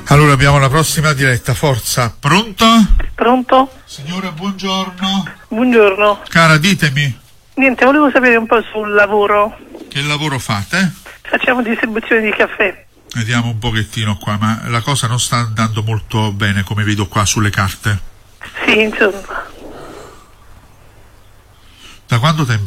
Allora abbiamo la prossima diretta, forza. Pronto? Pronto? Signora, buongiorno. Buongiorno. Cara, ditemi, Niente, volevo sapere un po' sul lavoro. che lavoro fate? Facciamo distribuzione di caffè. Vediamo un pochettino qua, ma la cosa non sta andando molto bene, come vedo qua sulle carte. Sì, insomma. Da quanto tempo